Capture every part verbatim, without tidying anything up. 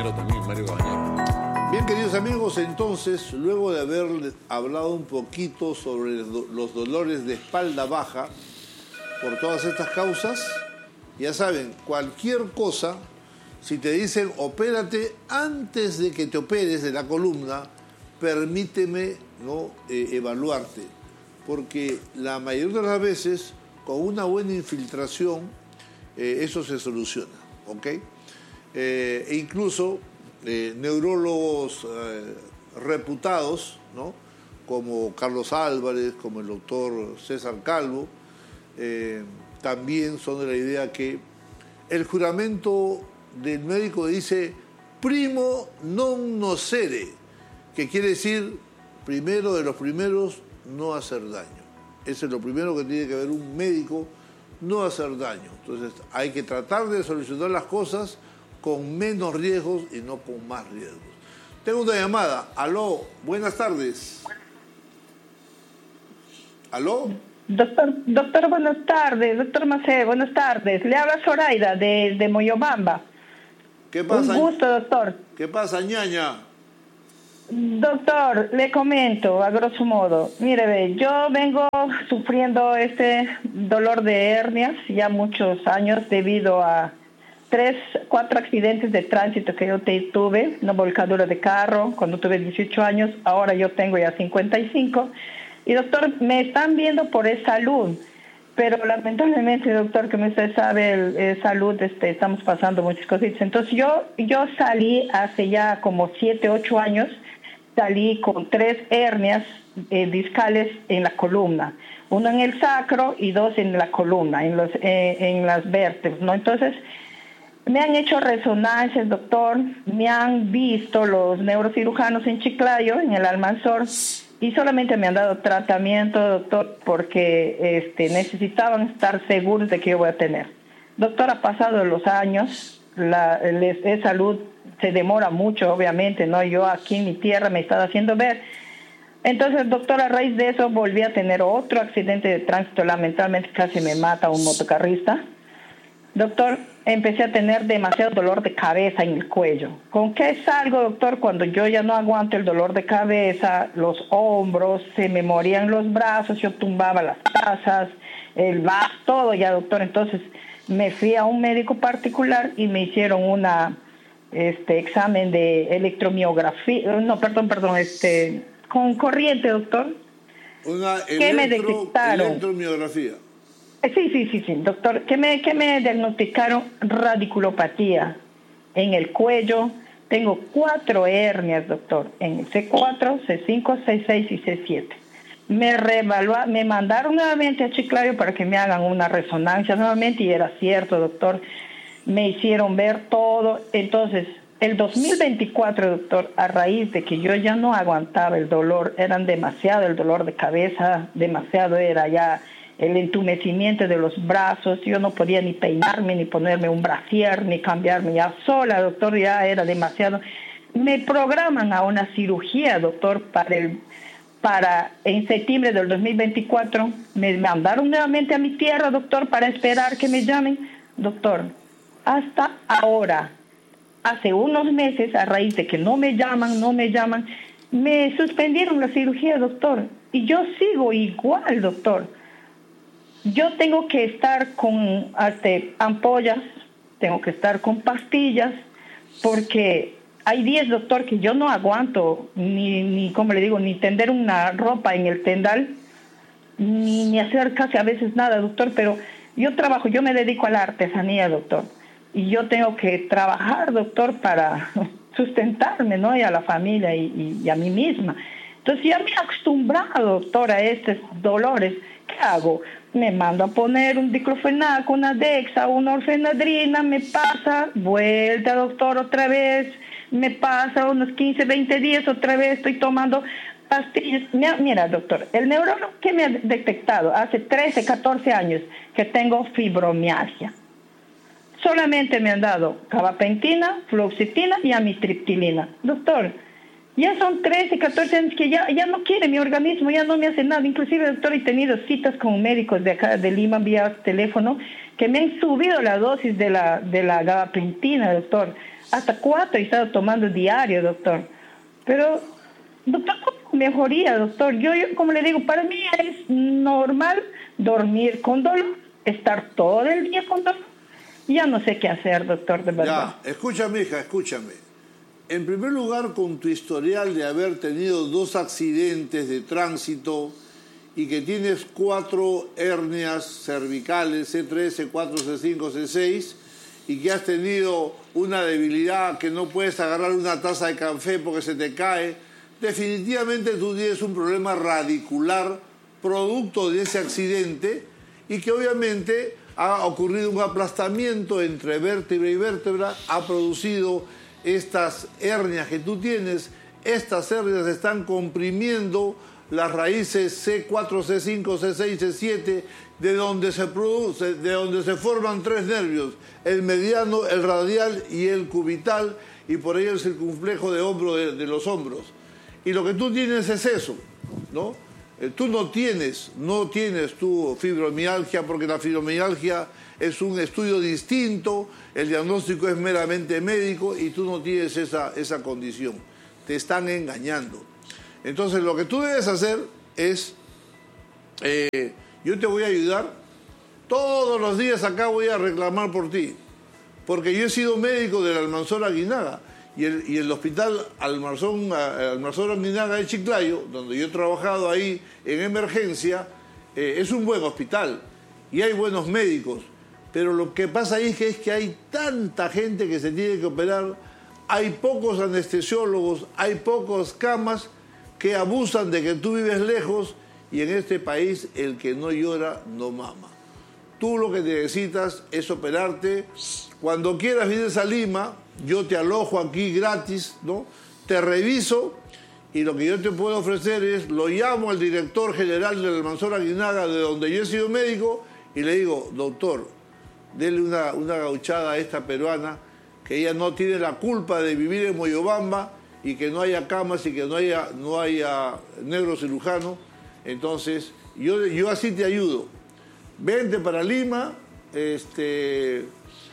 compañero también, Mario Cabañero. Bien, queridos amigos, entonces, luego de haber hablado un poquito sobre los dolores de espalda baja, por todas estas causas, ya saben, cualquier cosa, si te dicen opérate antes de que te operes de la columna, permíteme, ¿no?, eh, evaluarte, porque la mayoría de las veces, con una buena infiltración, eh, eso se soluciona, ¿ok? Eh, e incluso eh, neurólogos eh, reputados, ¿no?, como Carlos Álvarez, como el doctor César Calvo, eh, también son de la idea que el juramento del médico dice primo non nocere, que quiere decir primero de los primeros, no hacer daño. Eso es lo primero que tiene que ver un médico, no hacer daño. Entonces hay que tratar de solucionar las cosas con menos riesgos y no con más riesgos. Tengo una llamada. Aló, buenas tardes. ¿Aló? Doctor, doctor, buenas tardes. Doctor Macé, buenas tardes. Le habla Zoraida de, de Moyobamba. ¿Qué pasa? Un gusto, doctor. ¿Qué pasa, ñaña? Doctor, le comento a grosso modo. Mire, ve, yo vengo sufriendo este dolor de hernias ya muchos años debido a tres, cuatro accidentes de tránsito que yo te, tuve, una volcadura de carro cuando tuve dieciocho años, ahora yo tengo ya cincuenta y cinco. Y doctor, me están viendo por salud, pero lamentablemente, doctor, como usted sabe, el, el salud, este, estamos pasando muchas cositas. Entonces yo, yo salí hace ya como siete, ocho años, salí con tres hernias eh, discales en la columna, una en el sacro y dos en la columna, en, los, eh, en las vértebras, ¿no? Entonces, me han hecho resonancias, doctor, me han visto los neurocirujanos en Chiclayo, en el Almanzor, y solamente me han dado tratamiento, doctor, porque este, necesitaban estar seguros de que yo voy a tener. Doctor, ha pasado los años, la, la salud se demora mucho, obviamente, ¿no? Yo aquí en mi tierra me he estado haciendo ver. Entonces, doctor, a raíz de eso volví a tener otro accidente de tránsito, lamentablemente casi me mata un motocarrista. Doctor, empecé a tener demasiado dolor de cabeza en el cuello. ¿Con qué salgo, doctor? Cuando yo ya no aguanto el dolor de cabeza, los hombros, se me morían los brazos, yo tumbaba las tazas, el vaso, todo ya, doctor. Entonces me fui a un médico particular y me hicieron una este examen de electromiografía, no, perdón, perdón, este con corriente, doctor. Una ¿Qué me electro, detectaron? electromiografía. Sí, sí, sí, sí, doctor. ¿Qué me, qué me diagnosticaron? Radiculopatía en el cuello. Tengo cuatro hernias, doctor, en el C cuatro, C cinco, C seis y C siete. Me reevalua, me mandaron nuevamente a Chiclayo para que me hagan una resonancia nuevamente y era cierto, doctor. Me hicieron ver todo. Entonces, el dos mil veinticuatro, doctor, a raíz de que yo ya no aguantaba el dolor, eran demasiado el dolor de cabeza, demasiado era ya el entumecimiento de los brazos, yo no podía ni peinarme, ni ponerme un brasier, ni cambiarme ya sola, doctor, ya era demasiado. Me programan a una cirugía, doctor, para el para en septiembre del dos mil veinticuatro, me mandaron nuevamente a mi tierra, doctor, para esperar que me llamen. Doctor, hasta ahora, hace unos meses, a raíz de que no me llaman, no me llaman, me suspendieron la cirugía, doctor, y yo sigo igual, doctor. Yo tengo que estar con hasta ampollas, tengo que estar con pastillas, porque hay días, doctor, que yo no aguanto ni, ni como le digo, ni tender una ropa en el tendal, ni, ni hacer casi a veces nada, doctor, pero yo trabajo, yo me dedico a la artesanía, doctor, y yo tengo que trabajar, doctor, para sustentarme, ¿no? Y a la familia y, y, y a mí misma. Entonces ya me he acostumbrado, doctor, a estos dolores. ¿Qué hago? Me mando a poner un diclofenaco, una Dexa, una orfenadrina, me pasa, vuelta, doctor, otra vez, me pasa unos quince, veinte días, otra vez estoy tomando pastillas. Mira, mira, doctor, el neurólogo que me ha detectado hace trece, catorce años que tengo fibromialgia. Solamente me han dado gabapentina, fluoxetina y amitriptilina. Doctor, ya son trece, catorce años que ya, ya no quiere mi organismo, ya no me hace nada. Inclusive, doctor, he tenido citas con médicos de acá de Lima vía teléfono que me han subido la dosis de la, de la gabapentina, doctor. hasta cuatro he estado tomando diario, doctor. Pero, doctor, ¿cómo mejoría, doctor? Yo, yo, como le digo, para mí es normal dormir con dolor, estar todo el día con dolor. Ya no sé qué hacer, doctor, de verdad. Ya, escúchame, hija, escúchame. En primer lugar, con tu historial de haber tenido dos accidentes de tránsito y que tienes cuatro hernias cervicales, C tres, C cuatro, C cinco, C seis, y que has tenido una debilidad que no puedes agarrar una taza de café porque se te cae, definitivamente tú tienes un problema radicular producto de ese accidente y que obviamente ha ocurrido un aplastamiento entre vértebra y vértebra, ha producido estas hernias que tú tienes. Estas hernias están comprimiendo las raíces C cuatro, C cinco, C seis, C siete, de donde se produce, de donde se forman tres nervios, el mediano, el radial y el cubital, y por ello el circunflejo de hombro de, de los hombros. Y lo que tú tienes es eso, ¿no? Eh, tú no tienes, no tienes tu fibromialgia, porque la fibromialgia es un estudio distinto, el diagnóstico es meramente médico y tú no tienes esa, esa condición. Te están engañando. Entonces lo que tú debes hacer es, eh, yo te voy a ayudar, todos los días acá voy a reclamar por ti, porque yo he sido médico del Almanzora Aguinaga y el, y el hospital Almanzón, Almanzora Aguinaga de Chiclayo, donde yo he trabajado ahí en emergencia, eh, es un buen hospital y hay buenos médicos, pero lo que pasa ahí es que, es que hay tanta gente que se tiene que operar, hay pocos anestesiólogos, hay pocas camas que abusan de que tú vives lejos y en este país el que no llora no mama. Tú lo que necesitas es operarte. Cuando quieras vienes a Lima, yo te alojo aquí gratis, ¿no? Te reviso y lo que yo te puedo ofrecer es, lo llamo al director general del Almanzora Aguinaga, de donde yo he sido médico, y le digo, doctor, dele una, una gauchada a esta peruana, que ella no tiene la culpa de vivir en Moyobamba y que no haya camas y que no haya, no haya neurocirujano. Entonces, yo, yo así te ayudo. Vente para Lima, este,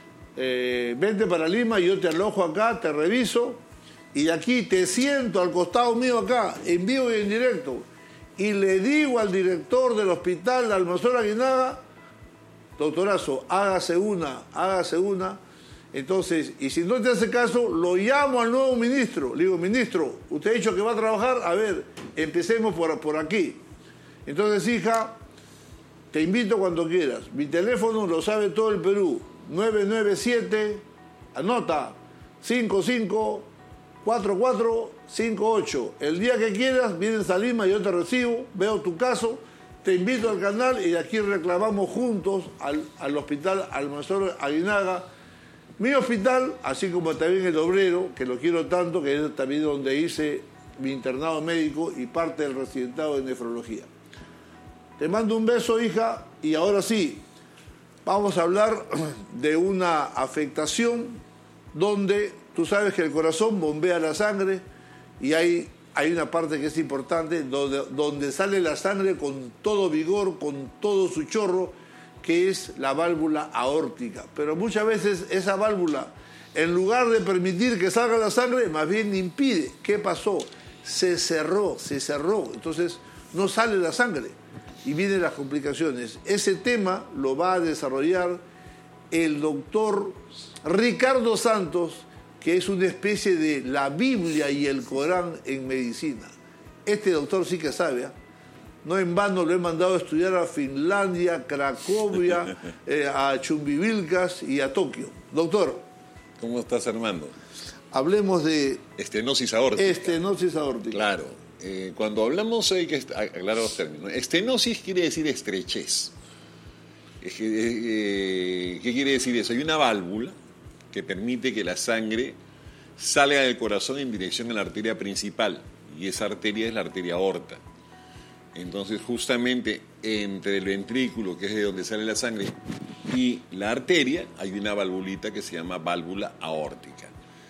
eh, vente para Lima, yo te alojo acá, te reviso, y de aquí te siento al costado mío acá, en vivo y en directo, y le digo al director del hospital de Almanzora Aguinaga, doctorazo, hágase una, hágase una. Entonces, y si no te hace caso, lo llamo al nuevo ministro. Le digo, ministro, usted ha dicho que va a trabajar, a ver, empecemos por, por aquí. Entonces, hija, te invito cuando quieras. Mi teléfono lo sabe todo el Perú. nueve nueve siete, anota, cinco cinco cuatro cuatro cinco ocho. El día que quieras, vienes a Lima, yo te recibo, veo tu caso, te invito al canal y de aquí reclamamos juntos al, al hospital Almanzora Aguinaga. Mi hospital, así como también el Obrero, que lo quiero tanto, que es también donde hice mi internado médico y parte del residentado de nefrología. Te mando un beso, hija, y ahora sí, vamos a hablar de una afectación donde tú sabes que el corazón bombea la sangre y hay, hay una parte que es importante, donde, donde sale la sangre con todo vigor, con todo su chorro, que es la válvula aórtica. Pero muchas veces esa válvula, en lugar de permitir que salga la sangre, más bien impide. ¿Qué pasó? Se cerró, se cerró. Entonces no sale la sangre y vienen las complicaciones. Ese tema lo va a desarrollar el doctor Ricardo Santos, que es una especie de la Biblia y el Corán en medicina. Este doctor sí que sabe, ¿eh? No en vano lo he mandado a estudiar a Finlandia, Cracovia, eh, a Chumbivilcas y a Tokio. Doctor. ¿Cómo estás, Armando? Hablemos de... Estenosis aórtica. Estenosis aórtica. Claro. Eh, cuando hablamos hay que aclarar los términos. Estenosis quiere decir estrechez. Es que, eh, ¿qué quiere decir eso? Hay una válvula que permite que la sangre salga del corazón en dirección a la arteria principal. Y esa arteria es la arteria aorta. Entonces, justamente entre el ventrículo, que es de donde sale la sangre, y la arteria, hay una valvulita que se llama válvula aórtica.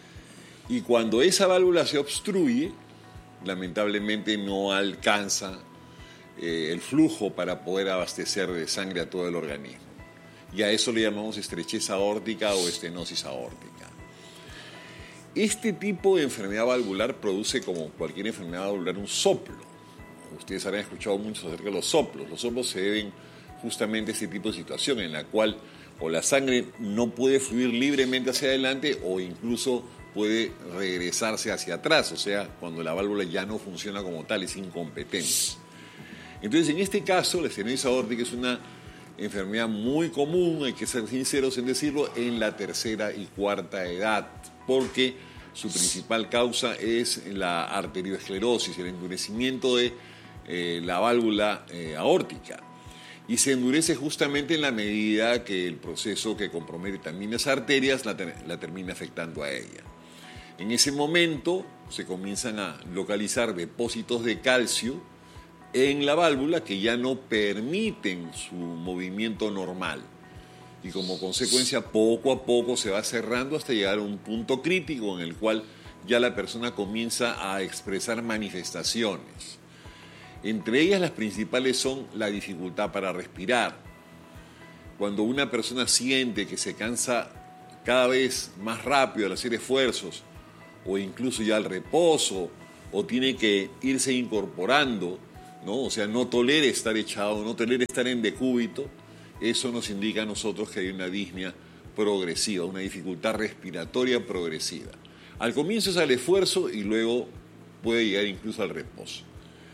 Y cuando esa válvula se obstruye, lamentablemente no alcanza eh, el flujo para poder abastecer de sangre a todo el organismo. Y a eso le llamamos estrechez aórtica o estenosis aórtica. Este tipo de enfermedad valvular produce, como cualquier enfermedad valvular, un soplo. Ustedes habrán escuchado mucho acerca de los soplos. Los soplos se deben justamente a este tipo de situación en la cual o la sangre no puede fluir libremente hacia adelante o incluso puede regresarse hacia atrás, o sea, cuando la válvula ya no funciona como tal, es incompetente. Entonces, en este caso, la estenosis aórtica es una enfermedad muy común, hay que ser sinceros en decirlo, en la tercera y cuarta edad, porque su principal causa es la arteriosclerosis, el endurecimiento de eh, la válvula eh, aórtica. Y se endurece justamente en la medida que el proceso que compromete también las arterias la, ter- la termina afectando a ella. En ese momento se comienzan a localizar depósitos de calcio en la válvula que ya no permiten su movimiento normal. Y como consecuencia, poco a poco se va cerrando hasta llegar a un punto crítico en el cual ya la persona comienza a expresar manifestaciones. Entre ellas las principales son la dificultad para respirar. Cuando una persona siente que se cansa cada vez más rápido al hacer esfuerzos, o incluso ya al reposo, o tiene que irse incorporando, ¿no? O sea, no tolera estar echado, no tolera estar en decúbito, eso nos indica a nosotros que hay una disnea progresiva, una dificultad respiratoria progresiva. Al comienzo es al esfuerzo y luego puede llegar incluso al reposo.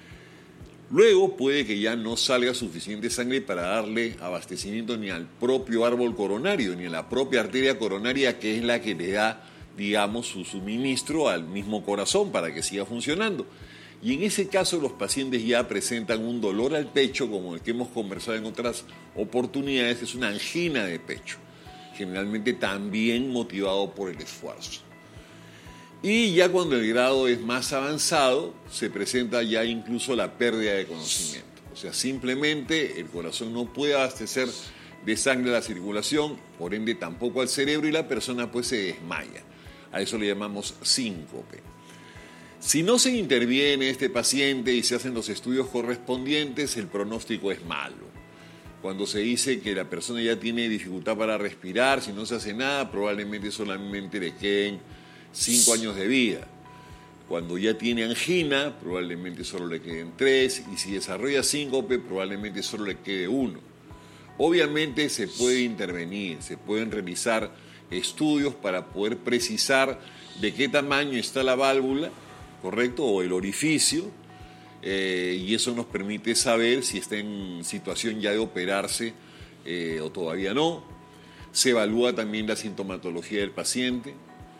Luego puede que ya no salga suficiente sangre para darle abastecimiento ni al propio árbol coronario, ni a la propia arteria coronaria, que es la que le da, digamos, su suministro al mismo corazón para que siga funcionando. Y en ese caso los pacientes ya presentan un dolor al pecho, como el que hemos conversado en otras oportunidades, es una angina de pecho, generalmente también motivado por el esfuerzo. Y ya cuando el grado es más avanzado, se presenta ya incluso la pérdida de conocimiento. O sea, simplemente el corazón no puede abastecer de sangre a la circulación, por ende tampoco al cerebro, y la persona pues se desmaya. A eso le llamamos síncope. Si no se interviene este paciente y se hacen los estudios correspondientes, el pronóstico es malo. Cuando se dice que la persona ya tiene dificultad para respirar, si no se hace nada, probablemente solamente le queden cinco años de vida. Cuando ya tiene angina, probablemente solo le queden tres, y si desarrolla síncope, probablemente solo le quede uno. Obviamente se puede intervenir, se pueden realizar estudios para poder precisar de qué tamaño está la válvula, ¿correcto? O el orificio, eh, y eso nos permite saber si está en situación ya de operarse eh, o todavía no. Se evalúa también la sintomatología del paciente.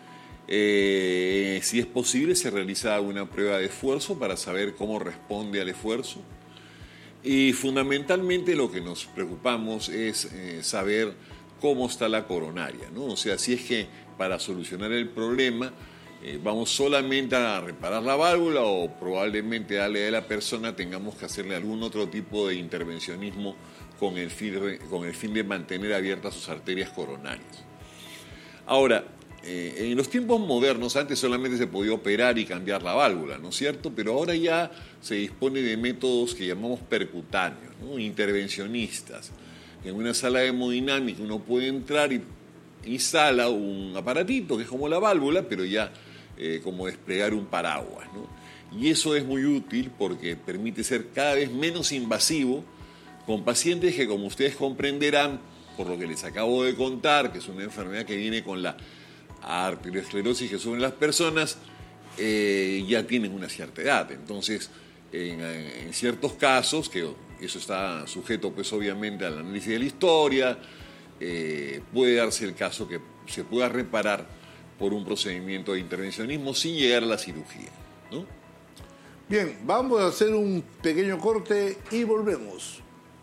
Eh, si es posible, se realiza una prueba de esfuerzo para saber cómo responde al esfuerzo. Y fundamentalmente lo que nos preocupamos es eh, saber cómo está la coronaria, ¿no? O sea, si es que para solucionar el problema eh, vamos solamente a reparar la válvula, o probablemente darle a la persona tengamos que hacerle algún otro tipo de intervencionismo con el fin, con el fin de mantener abiertas sus arterias coronarias. Ahora, Eh, en los tiempos modernos, antes solamente se podía operar y cambiar la válvula, ¿no es cierto? Pero ahora ya se dispone de métodos que llamamos percutáneos, ¿no? Intervencionistas. En una sala de hemodinámica uno puede entrar y instala un aparatito que es como la válvula, pero ya eh, como desplegar un paraguas, ¿no? Y eso es muy útil porque permite ser cada vez menos invasivo con pacientes que, como ustedes comprenderán, por lo que les acabo de contar, que es una enfermedad que viene con la arteriosclerosis que sufren las personas, eh, ya tienen una cierta edad. Entonces, en, en ciertos casos, que eso está sujeto pues obviamente al análisis de la historia, eh, puede darse el caso que se pueda reparar por un procedimiento de intervencionismo sin llegar a la cirugía, ¿no? Bien, vamos a hacer un pequeño corte y volvemos.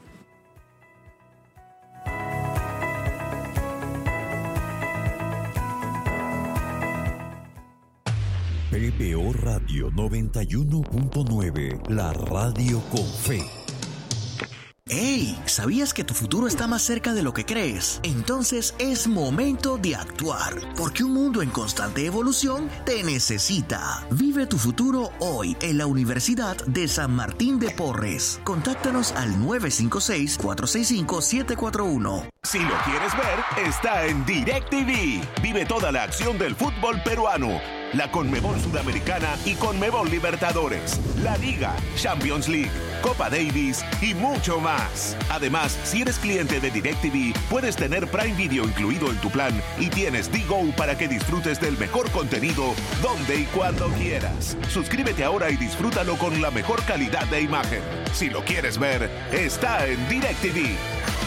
P B O Radio noventa y uno punto nueve, la radio con fe. ¡Hey! ¿Sabías que tu futuro está más cerca de lo que crees? Entonces es momento de actuar, porque un mundo en constante evolución te necesita. Vive tu futuro hoy en la Universidad de San Martín de Porres. Contáctanos al nueve cinco seis, cuatro seis cinco, siete cuatro uno. Si lo quieres ver, está en DirecTV. Vive toda la acción del fútbol peruano, la Conmebol Sudamericana y Conmebol Libertadores, la Liga, Champions League, Copa Davis y mucho más. Además, si eres cliente de DirecTV, puedes tener Prime Video incluido en tu plan y tienes D-Go para que disfrutes del mejor contenido donde y cuando quieras. Suscríbete ahora y disfrútalo con la mejor calidad de imagen. Si lo quieres ver, está en DirecTV.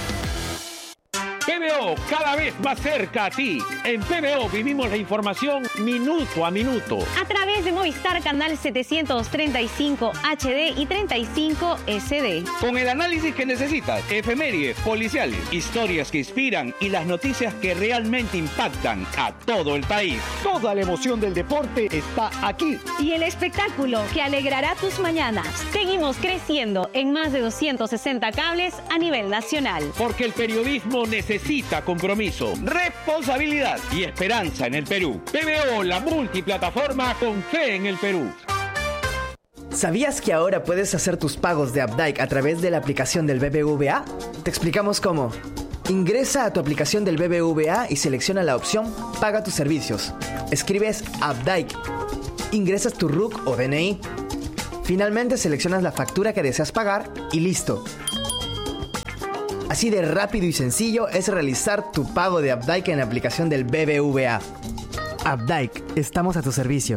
P B O, cada vez más cerca a ti. En P B O vivimos la información minuto a minuto. A través de Movistar Canal setecientos treinta y cinco H D y treinta y cinco S D. Con el análisis que necesitas, efemérides, policiales, historias que inspiran y las noticias que realmente impactan a todo el país. Toda la emoción del deporte está aquí. Y el espectáculo que alegrará tus mañanas. Seguimos creciendo en más de doscientos sesenta cables a nivel nacional. Porque el periodismo necesita Necesita compromiso, responsabilidad y esperanza en el Perú. P B O, la multiplataforma con fe en el Perú. ¿Sabías que ahora puedes hacer tus pagos de Updike a través de la aplicación del B B V A? Te explicamos cómo. Ingresa a tu aplicación del B B V A y selecciona la opción Paga tus servicios. Escribes Updike. Ingresas tu R U C o D N I. Finalmente seleccionas la factura que deseas pagar y listo. Así de rápido y sencillo es realizar tu pago de Updike en la aplicación del B B V A. Updike, estamos a tu servicio.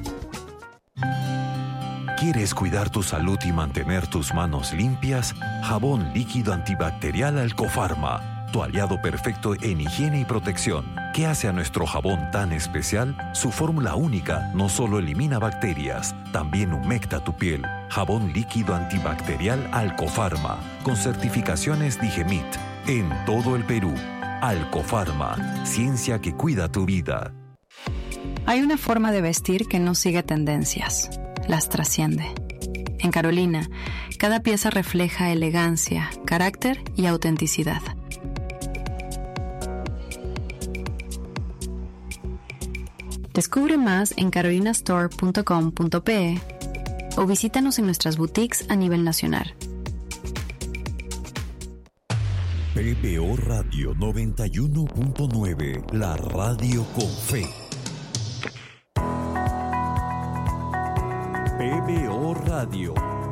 ¿Quieres cuidar tu salud y mantener tus manos limpias? Jabón líquido antibacterial Alcofarma, tu aliado perfecto en higiene y protección. ¿Qué hace a nuestro jabón tan especial? Su fórmula única no solo elimina bacterias, también humecta tu piel. Jabón líquido antibacterial Alcofarma, con certificaciones Digemit, en todo el Perú. Alcofarma, ciencia que cuida tu vida. Hay una forma de vestir que no sigue tendencias, las trasciende. En Carolina, cada pieza refleja elegancia, carácter y autenticidad. Descubre más en carolina store punto com punto pe o visítanos en nuestras boutiques a nivel nacional. P B O Radio noventa y uno punto nueve, la radio con fe. P B O Radio.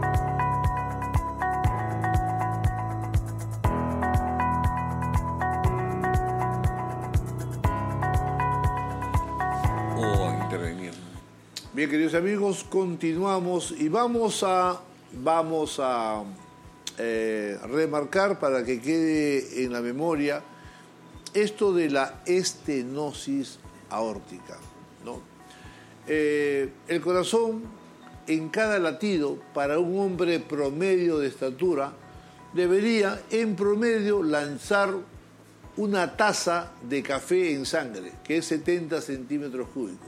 Bien, queridos amigos, continuamos y vamos a, vamos a eh, remarcar para que quede en la memoria esto de la estenosis aórtica, ¿no? Eh, el corazón en cada latido para un hombre promedio de estatura debería en promedio lanzar una taza de café en sangre, que es setenta centímetros cúbicos.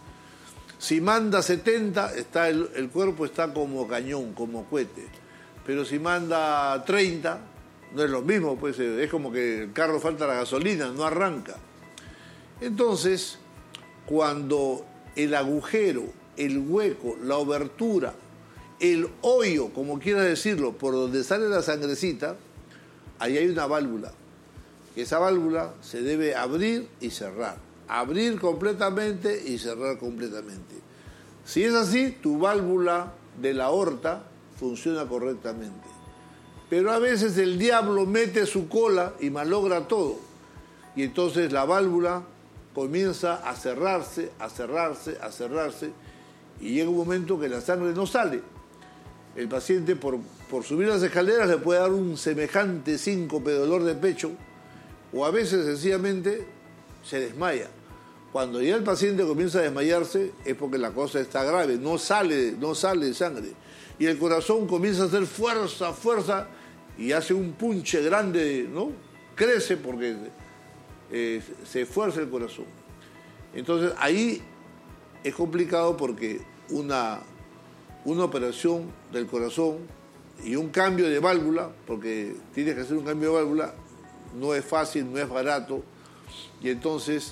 Si manda setenta, está el, el cuerpo está como cañón, como cohete. Pero si manda treinta, no es lo mismo, pues es como que el carro falta la gasolina, no arranca. Entonces, cuando el agujero, el hueco, la obertura, el hoyo, como quieras decirlo, por donde sale la sangrecita, ahí hay una válvula. Esa válvula se debe abrir y cerrar. Abrir completamente y cerrar completamente. Si es así, tu válvula de la aorta funciona correctamente. Pero a veces el diablo mete su cola y malogra todo. Y entonces la válvula comienza a cerrarse, a cerrarse, a cerrarse, y llega un momento que la sangre no sale. El paciente por, por subir las escaleras le puede dar un semejante síncope, dolor de pecho, o a veces sencillamente se desmaya. Cuando ya el paciente comienza a desmayarse es porque la cosa está grave, no sale, no sale sangre. Y el corazón comienza a hacer fuerza, fuerza, y hace un punche grande, ¿no? Crece porque eh, se esfuerza el corazón. Entonces ahí es complicado porque una, una operación del corazón y un cambio de válvula, porque tienes que hacer un cambio de válvula, no es fácil, no es barato, y entonces,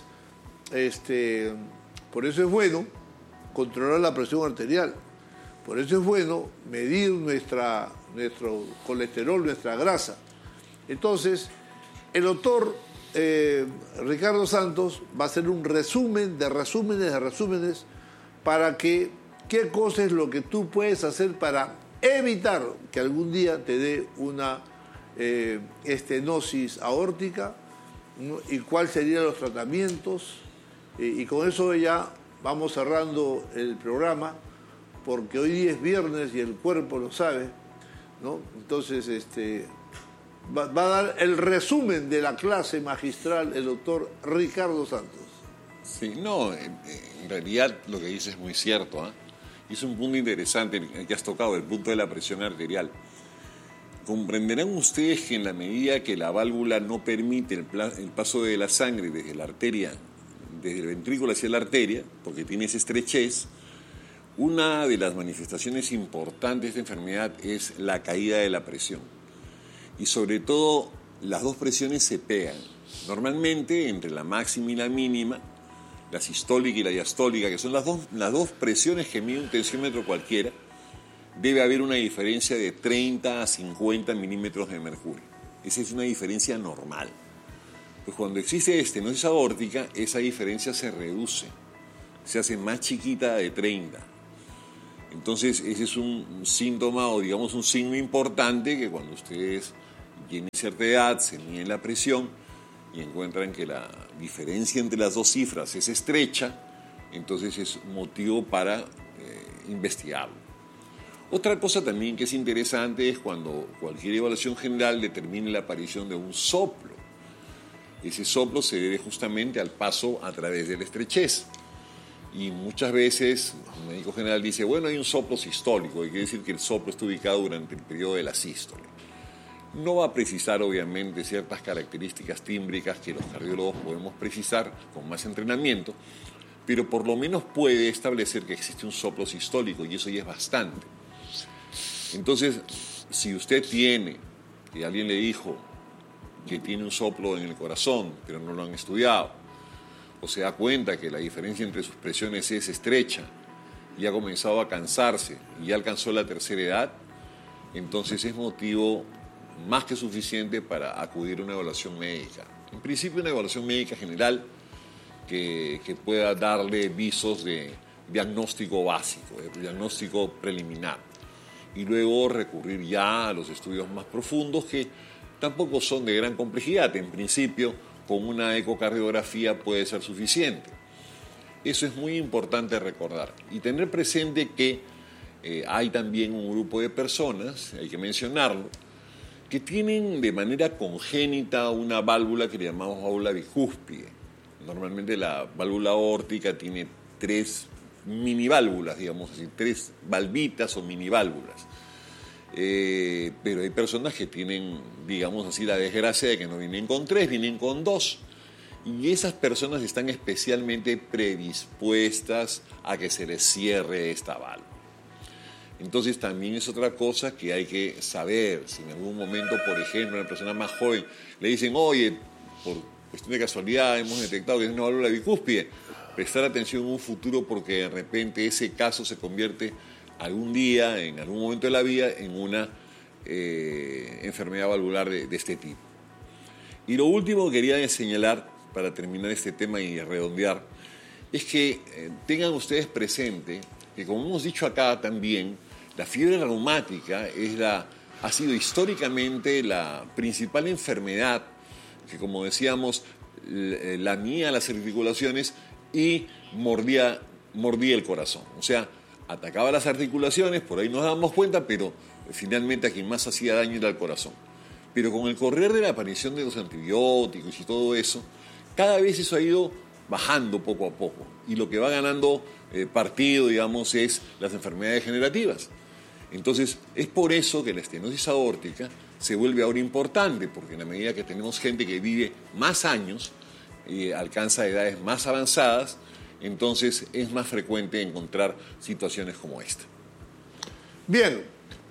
este, por eso es bueno controlar la presión arterial, por eso es bueno medir nuestra, nuestro colesterol, nuestra grasa. Entonces, el doctor eh, Ricardo Santos va a hacer un resumen de resúmenes de resúmenes para que, qué cosa es lo que tú puedes hacer para evitar que algún día te dé una eh, estenosis aórtica, ¿no? Y cuáles serían los tratamientos. Y, y con eso ya vamos cerrando el programa, porque hoy día es viernes y el cuerpo lo sabe, ¿no? Entonces, este, va, va a dar el resumen de la clase magistral el doctor Ricardo Santos. Sí, no, en, en realidad lo que dice es muy cierto, ¿eh? Es un punto interesante el que has tocado, el punto de la presión arterial. Comprenderán ustedes que en la medida que la válvula no permite el, pla- el paso de la sangre desde la arteria, desde el ventrículo hacia la arteria, porque tiene esa estrechez, una de las manifestaciones importantes de esta enfermedad es la caída de la presión. Y sobre todo, las dos presiones se pegan. Normalmente, entre la máxima y la mínima, la sistólica y la diastólica, que son las dos, las dos presiones que mide un tensiómetro cualquiera, debe haber una diferencia de treinta a cincuenta milímetros de mercurio. Esa es una diferencia normal. Pues cuando existe estenosis aórtica, esa diferencia se reduce, se hace más chiquita de treinta. Entonces, ese es un síntoma o digamos un signo importante que cuando ustedes tienen cierta edad, se miden la presión y encuentran que la diferencia entre las dos cifras es estrecha, entonces es motivo para eh, investigarlo. Otra cosa también que es interesante es cuando cualquier evaluación general determine la aparición de un soplo. Ese soplo se debe justamente al paso a través de la estrechez. Y muchas veces el médico general dice, bueno, hay un soplo sistólico, y quiere decir que el soplo está ubicado durante el periodo de la sístole. No va a precisar, obviamente, ciertas características tímbricas que los cardiólogos podemos precisar con más entrenamiento, pero por lo menos puede establecer que existe un soplo sistólico, y eso ya es bastante. Entonces, si usted tiene, y alguien le dijo que tiene un soplo en el corazón, pero no lo han estudiado, o se da cuenta que la diferencia entre sus presiones es estrecha y ha comenzado a cansarse y ya alcanzó la tercera edad, entonces es motivo más que suficiente para acudir a una evaluación médica. En principio una evaluación médica general que, que pueda darle visos de diagnóstico básico, de diagnóstico preliminar, y luego recurrir ya a los estudios más profundos que tampoco son de gran complejidad. En principio, con una ecocardiografía puede ser suficiente. Eso es muy importante recordar. Y tener presente que eh, hay también un grupo de personas, hay que mencionarlo, que tienen de manera congénita una válvula que le llamamos válvula bicúspide. Normalmente la válvula aórtica tiene tres miniválvulas, digamos así, tres valvitas o miniválvulas. Eh, pero hay personas que tienen, digamos así, la desgracia de que no vienen con tres, vienen con dos. Y esas personas están especialmente predispuestas a que se les cierre esta válvula. Entonces también es otra cosa que hay que saber. Si en algún momento, por ejemplo, a una persona más joven le dicen, oye, por cuestión de casualidad hemos detectado que es una válvula bicúspide, prestar atención en un futuro porque de repente ese caso se convierte algún día, en algún momento de la vida, en una eh, enfermedad valvular de, de este tipo. Y lo último que quería señalar, para terminar este tema y redondear, es que eh, tengan ustedes presente que, como hemos dicho acá también, la fiebre reumática es la, ha sido históricamente la principal enfermedad que, como decíamos, lamía las articulaciones y mordía, mordía el corazón. O sea, atacaba las articulaciones, por ahí nos damos cuenta, pero finalmente a quien más hacía daño era el corazón. Pero con el correr de la aparición de los antibióticos y todo eso, cada vez eso ha ido bajando poco a poco. Y lo que va ganando eh, partido, digamos, es las enfermedades degenerativas. Entonces, es por eso que la estenosis aórtica se vuelve ahora importante, porque en la medida que tenemos gente que vive más años, y alcanza edades más avanzadas, entonces es más frecuente encontrar situaciones como esta. Bien,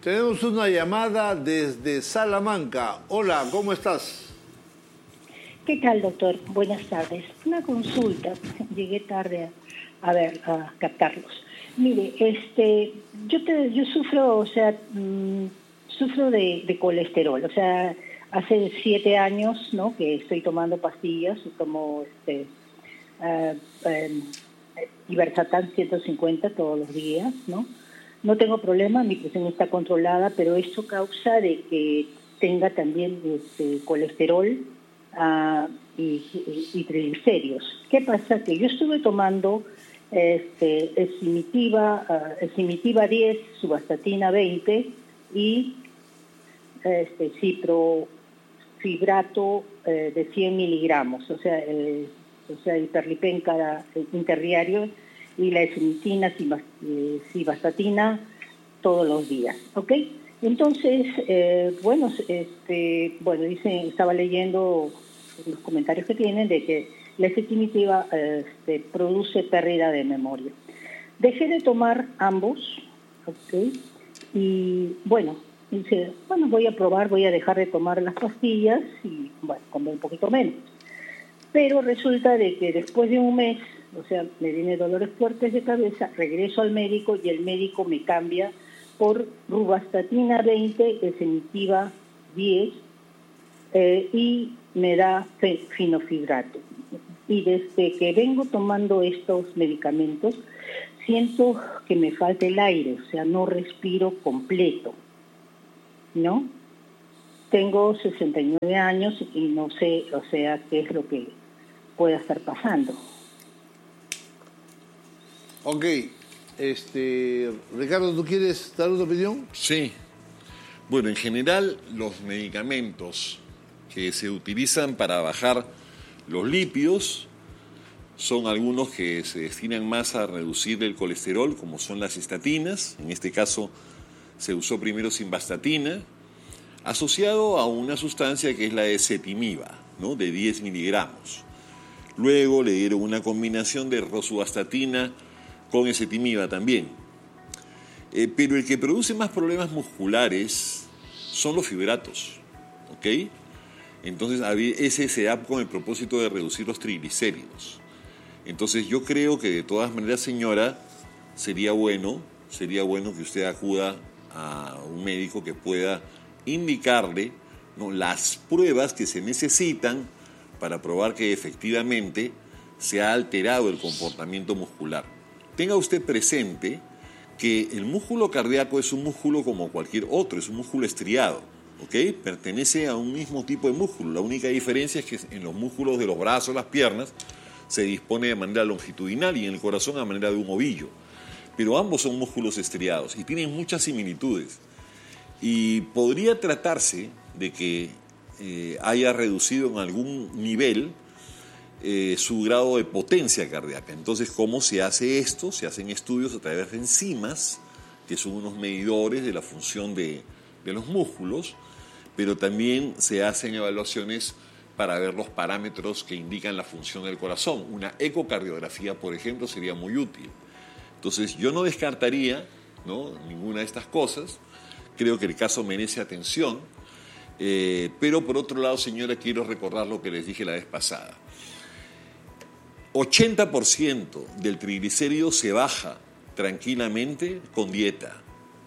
Tenemos una llamada desde Salamanca. Hola, ¿cómo estás? ¿Qué tal, doctor? Buenas tardes. Una consulta. Llegué tarde a, a ver, a captarlos. Mire, este, yo te, yo sufro, o sea, mmm, sufro de, de colesterol. O sea, hace siete años, ¿no? Que estoy tomando pastillas, tomo este, uh, um, Ibersatam ciento cincuenta todos los días, ¿no? No tengo problema, mi presión está controlada, pero esto causa de que tenga también este, colesterol uh, y, y, y triglicéridos. ¿Qué pasa? Que yo estuve tomando este, Esimitiva, uh, Esimitiva diez, Suvastatina veinte y este, ciprofibrato eh, de cien miligramos, o sea, eh, o sea, hiperlipenca interdiario y la esimitina, civastatina todos los días, ¿ok? Entonces, eh, bueno, este, bueno, dicen, estaba leyendo los comentarios que tienen de que la esimitiva este, produce pérdida de memoria. Dejé de tomar ambos, ¿ok? Y bueno, dice, bueno, voy a probar, voy a dejar de tomar las pastillas y, bueno, comer un poquito menos. Pero resulta de que después de un mes, o sea, me vienen dolores fuertes de cabeza, regreso al médico y el médico me cambia por Ruvastatina veinte, Esimitiva diez eh, y me da finofibrato. Y desde que vengo tomando estos medicamentos, siento que me falta el aire, o sea, no respiro completo, ¿no? Tengo sesenta y nueve años y no sé, o sea, qué es lo que pueda estar pasando. Ok, este, Ricardo, ¿tú quieres dar una opinión? Sí. Bueno, en general, los medicamentos que se utilizan para bajar los lípidos son algunos que se destinan más a reducir el colesterol, como son las estatinas. En este caso, se usó primero simvastatina, asociado a una sustancia que es la ezetimiba, ¿no? De diez miligramos. Luego le dieron una combinación de rosuvastatina con ezetimiba también. Eh, pero el que produce más problemas musculares son los fibratos, ¿ok? Entonces ese se da con el propósito de reducir los triglicéridos. Entonces yo creo que de todas maneras, señora, sería bueno, sería bueno que usted acuda a un médico que pueda indicarle, ¿no?, las pruebas que se necesitan para probar que efectivamente se ha alterado el comportamiento muscular. Tenga usted presente que el músculo cardíaco es un músculo como cualquier otro, es un músculo estriado, ¿ok? Pertenece a un mismo tipo de músculo. La única diferencia es que en los músculos de los brazos, las piernas, se dispone de manera longitudinal y en el corazón a manera de un ovillo. Pero ambos son músculos estriados y tienen muchas similitudes. Y podría tratarse de que eh, haya reducido en algún nivel eh, su grado de potencia cardíaca. Entonces, ¿cómo se hace esto? Se hacen estudios a través de enzimas, que son unos medidores de la función de, de los músculos, pero también se hacen evaluaciones para ver los parámetros que indican la función del corazón. Una ecocardiografía, por ejemplo, sería muy útil. Entonces, yo no descartaría, ¿no?, ninguna de estas cosas. Creo que el caso merece atención. Eh, pero, por otro lado, señora, quiero recordar lo que les dije la vez pasada. ochenta por ciento del triglicérido se baja tranquilamente con dieta.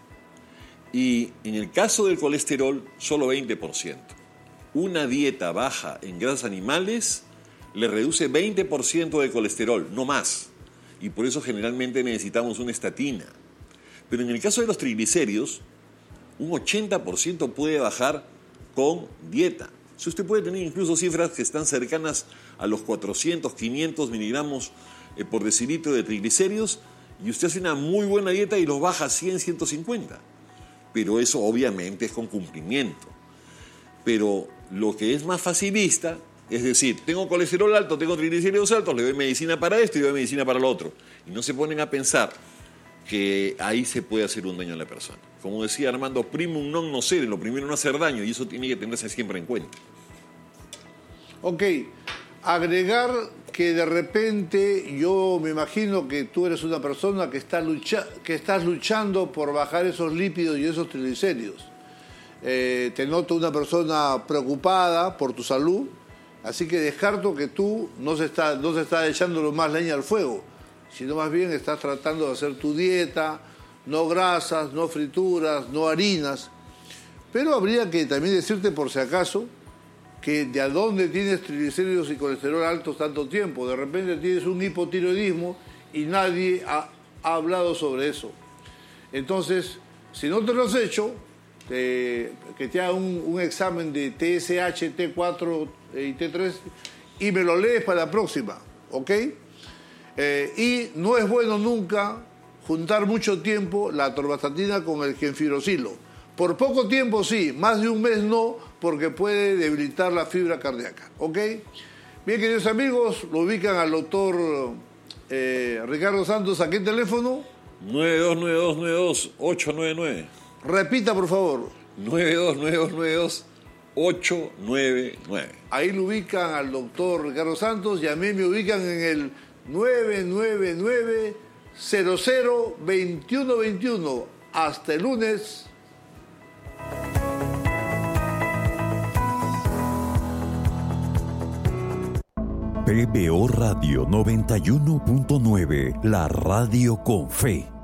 Y en el caso del colesterol, solo veinte por ciento. Una dieta baja en grasas animales le reduce veinte por ciento de colesterol, no más. Y por eso generalmente necesitamos una estatina. Pero en el caso de los triglicéridos, un ochenta por ciento puede bajar con dieta. Si usted puede tener incluso cifras que están cercanas a los cuatrocientos, quinientos miligramos eh, por decilitro de triglicéridos, y usted hace una muy buena dieta y los baja a cien, ciento cincuenta. Pero eso obviamente es con cumplimiento. Pero lo que es más facilista, es decir, tengo colesterol alto, tengo triglicéridos altos, le doy medicina para esto y le doy medicina para lo otro. Y no se ponen a pensar que ahí se puede hacer un daño a la persona. Como decía Armando, primum non nocere, lo primero no hacer daño, y eso tiene que tenerse siempre en cuenta. Ok, agregar que de repente yo me imagino que tú eres una persona que, está lucha, que estás luchando por bajar esos lípidos y esos triglicéridos. Eh, te noto una persona preocupada por tu salud, así que descarto que tú no se está, no se está echando más leña al fuego, sino más bien estás tratando de hacer tu dieta, no grasas, no frituras, no harinas. Pero habría que también decirte por si acaso que de a dónde tienes triglicéridos y colesterol altos tanto tiempo. De repente tienes un hipotiroidismo y nadie ha, ha hablado sobre eso. Entonces, si no te lo has hecho, eh, que te haga un, un examen de T S H, T cuatro y T tres y me lo lees para la próxima, ¿ok? Eh, y no es bueno nunca juntar mucho tiempo la atorvastatina con el genfirocilo. Por poco tiempo sí, más de un mes no, porque puede debilitar la fibra cardíaca, ¿ok? Bien, queridos amigos, lo ubican al doctor eh, Ricardo Santos. ¿A qué teléfono? nueve dos nueve dos nueve dos ocho nueve nueve. Repita, por favor. nueve dos nueve dos nueve dos ocho nueve nueve. Ahí lo ubican al doctor Ricardo Santos y a mí me ubican en el nueve nueve nueve cero cero veintiuno veintiuno. Hasta el lunes. P B O Radio noventa y uno punto nueve, la radio con fe.